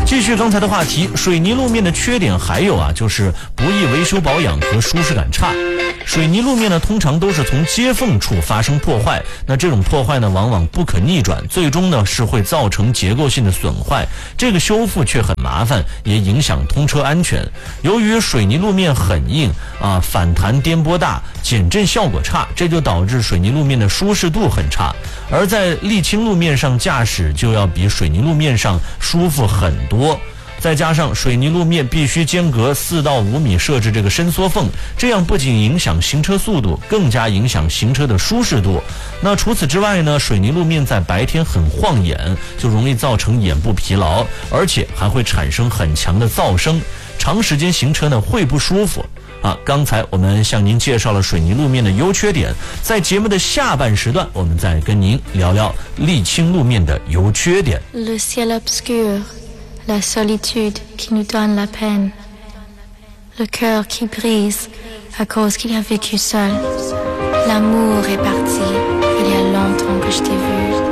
继续刚才的话题，水泥路面的缺点还有就是不易维修保养和舒适感差。水泥路面呢，通常都是从接缝处发生破坏，那这种破坏呢，往往不可逆转，最终呢是会造成结构性的损坏。这个修复却很麻烦，也影响通车安全。由于水泥路面很硬反弹颠簸大，减震效果差，这就导致水泥路面的舒适度很差。而在沥青路面上驾驶就要比水泥路面上舒服很多。再加上水泥路面必须间隔4到5米设置这个伸缩缝，这样不仅影响行车速度，更加影响行车的舒适度。那除此之外呢，水泥路面在白天很晃眼，就容易造成眼部疲劳，而且还会产生很强的噪声，长时间行车呢会不舒服。刚才我们向您介绍了水泥路面的优缺点，在节目的下半时段，我们再跟您聊聊沥青路面的优缺点。 Le ciel obscur, la solitude qui nous donne la peine, le cœur qui brise à cause qu'il a vécu seul. L'amour est parti, il y a longtemps que je t'ai vu.